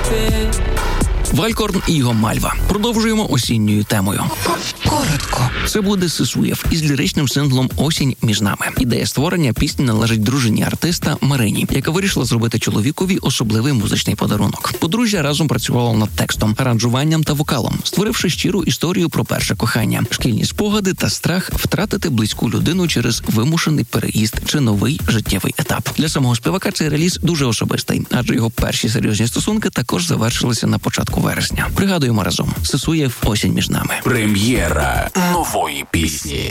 Валькорн і його Мальва. Продовжуємо осінньою темою. Коротко. Це буде Сисуєв із ліричним синглом «Осінь між нами». Ідея створення пісні належить дружині артиста Марині, яка вирішила зробити чоловікові особливий музичний подарунок. Подружжя разом працювало над текстом, аранжуванням та вокалом, створивши щиру історію про перше кохання, шкільні спогади та страх втратити близьку людину через вимушений переїзд чи новий життєвий етап. Для самого співака цей реліз дуже особистий, адже його перші серйозні стосунки також завершилися на початку вересня. Пригадуємо разом. Сисуєв «Осінь між нами». Прем'єра нової пісні.